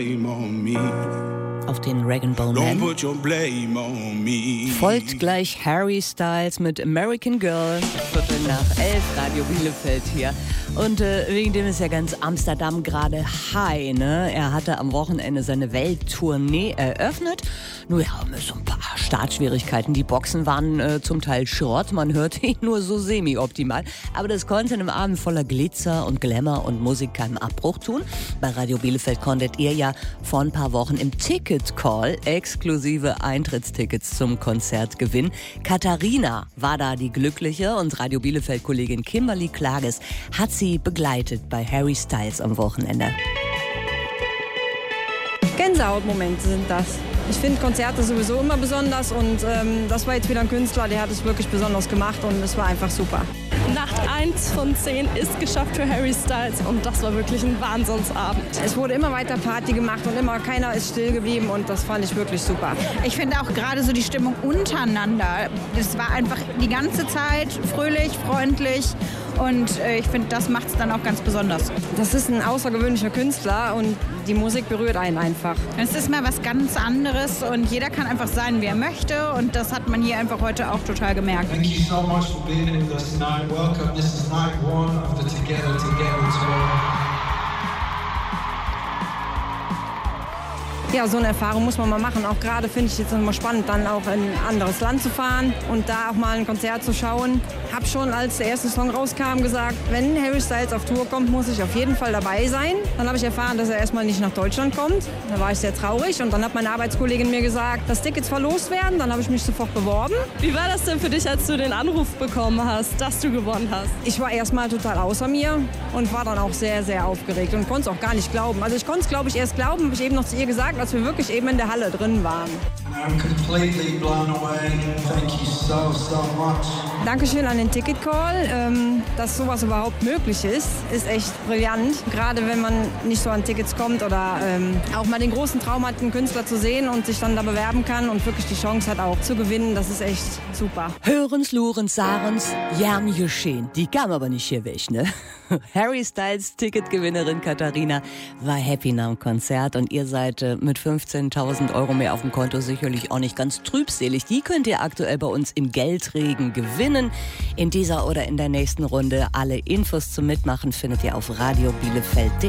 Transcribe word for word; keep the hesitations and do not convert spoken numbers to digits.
Auf den Rag and Bone Man. Folgt gleich Harry Styles mit American Girl. Viertel nach elf, Radio Bielefeld hier. Und äh, wegen dem ist ja ganz Amsterdam gerade high, ne? Er hatte am Wochenende seine Welttournee eröffnet. Nur ja, mit so ein paar Startschwierigkeiten. Die Boxen waren äh, zum Teil Schrott. Man hörte ihn nur so semi-optimal. Aber das konnte einem Abend voller Glitzer und Glamour und Musik keinen Abbruch tun. Bei Radio Bielefeld konntet ihr ja vor ein paar Wochen im Ticket Call exklusive Eintrittstickets zum Konzert gewinnen. Katharina war da die Glückliche und Radio Bielefeld-Kollegin Kimberly Klages hat sie begleitet bei Harry Styles am Wochenende. Gänsehautmomente sind das. Ich finde Konzerte sowieso immer besonders und ähm, das war jetzt wieder ein Künstler, der hat es wirklich besonders gemacht und es war einfach super. Nacht eins von zehn ist geschafft für Harry Styles und das war wirklich ein Wahnsinnsabend. Es wurde immer weiter Party gemacht und immer keiner ist still geblieben und das fand ich wirklich super. Ich finde auch gerade so die Stimmung untereinander, das war einfach die ganze Zeit fröhlich, freundlich und äh, ich finde, das macht es dann auch ganz besonders. Das ist ein außergewöhnlicher Künstler und die Musik berührt einen einfach. Es ist mal was ganz anderes und jeder kann einfach sein, wie er möchte und das hat man hier einfach heute auch total gemerkt. Thank you so much for being with us tonight. Welcome. This is night one of the Together Together Tour. Ja, so eine Erfahrung muss man mal machen. Auch gerade finde ich jetzt immer spannend, dann auch in ein anderes Land zu fahren und da auch mal ein Konzert zu schauen. Hab schon, als der erste Song rauskam, gesagt, wenn Harry Styles auf Tour kommt, muss ich auf jeden Fall dabei sein. Dann habe ich erfahren, dass er erstmal nicht nach Deutschland kommt. Da war ich sehr traurig und dann hat meine Arbeitskollegin mir gesagt, dass Tickets verlost werden. Dann habe ich mich sofort beworben. Wie war das denn für dich, als du den Anruf bekommen hast, dass du gewonnen hast? Ich war erstmal total außer mir und war dann auch sehr, sehr aufgeregt und konnte es auch gar nicht glauben. Also ich konnte es, glaube ich, erst glauben, habe ich eben noch zu ihr gesagt, als wir wirklich eben in der Halle drin waren. I'm completely blown away. Thank you so, so much. Dankeschön an den Ticket Call. Ähm, dass sowas überhaupt möglich ist, ist echt brillant. Gerade wenn man nicht so an Tickets kommt oder ähm, auch mal den großen Traum hat, einen Künstler zu sehen und sich dann da bewerben kann und wirklich die Chance hat auch zu gewinnen, das ist echt super. Hörens, Lurens, Sarens, Jern geschehen. Die kam aber nicht hier weg, ne? Harry Styles Ticketgewinnerin Katharina war happy nach dem Konzert und ihr seid äh, mit fünfzehntausend Euro mehr auf dem Konto sicherlich auch nicht ganz trübselig. Die könnt ihr aktuell bei uns im Geldregen gewinnen. In dieser oder in der nächsten Runde alle Infos zum Mitmachen findet ihr auf radio bielefeld punkt de.